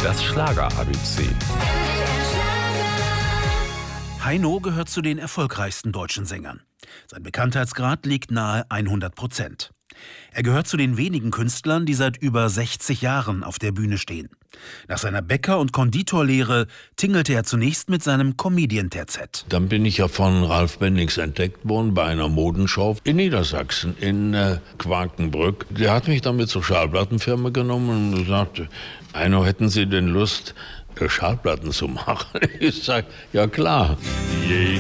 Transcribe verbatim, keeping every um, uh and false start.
Das Schlager-A B C. Heino gehört zu den erfolgreichsten deutschen Sängern. Sein Bekanntheitsgrad liegt nahe hundert Prozent. Er gehört zu den wenigen Künstlern, die seit über sechzig Jahren auf der Bühne stehen. Nach seiner Bäcker- und Konditorlehre tingelte er zunächst mit seinem Comedian-Terzett. Dann bin ich ja von Ralf Bennings entdeckt worden bei einer Modenschau in Niedersachsen, in äh, Quakenbrück. Der hat mich dann mit zur Schallplattenfirma genommen und sagte, Heino, hätten Sie denn Lust, Schallplatten zu machen? Ich sage, ja klar. Je